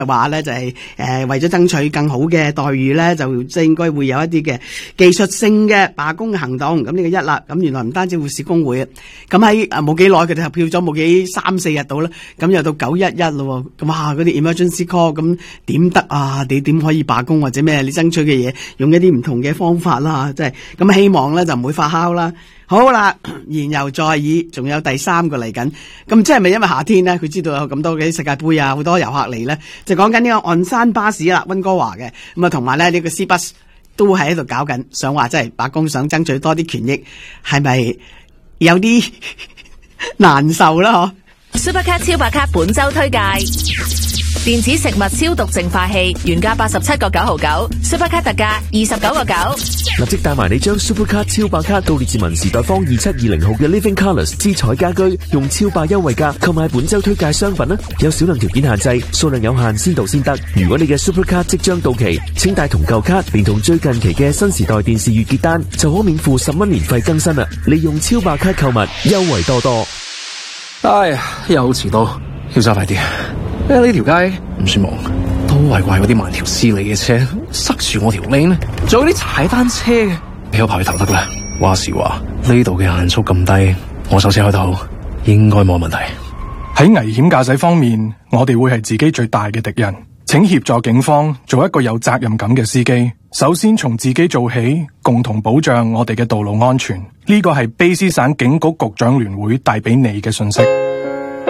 話咧就係為咗爭取更好嘅待遇咧，就即係應該會有一啲嘅技術性嘅罷工嘅行動。咁呢個一啦，咁原來唔單止護士工會，咁喺冇幾耐佢哋投票咗冇幾3-4日到啦，咁又到911咯，咁哇嗰啲 emergency call 咁點得啊？你點可以罷工或者咩？你爭取嘅嘢用一啲唔同嘅方法啦，即係咁希望咧就唔會發酵啦。好啦，言猶在耳，仲有第3個嚟緊，咁即係咪因為夏天咧？佢知道有咁多嘅世界盃啊，好多遊客嚟咧，就講緊呢個岸山巴士啦，溫哥華嘅，咁啊同埋咧呢個 C Bus 都喺度搞緊，想話即係罷工，想爭取多啲權益，係咪有啲難受啦？嗬 Supercat 超白卡本周推介。電子食物消毒淨化器原價87.999 ，Supercat 特價29.9。 立即帶埋你將 Supercat 超白卡到列治文時代坊2720號嘅 Living Colours 之彩家居，用超白優惠價購買本周推介商品啦！有少量條件限制，數量有限，先到先得。如果你嘅 Supercat 即將到期，請帶同舊卡，連同最近期嘅新時代電視月結單，就可免付10蚊年費更新啦！利用超白卡購物，優惠多多。 哎呀，又遲到，要揸快啲。呢條街唔算忙，都係怪嗰啲慢條斯理嘅車塞住我條 lane，仲有啲踩單車嘅，俾我跑去頭得啦。話時話呢度嘅限速咁低，我手車開到應該冇問題。 喺危險駕駛方面，我哋會係自己最大嘅敵人。請協助警方做一個有責任感嘅司機。首先從自己做起，共同保障我哋嘅道路安全。呢個係卑詩省警局局長聯會帶俾你嘅信息。